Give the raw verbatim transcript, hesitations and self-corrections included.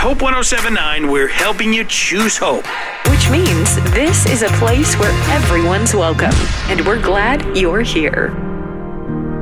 Hope one oh seven point nine, we're helping you choose hope. Which means this is a place where everyone's welcome, and we're glad you're here.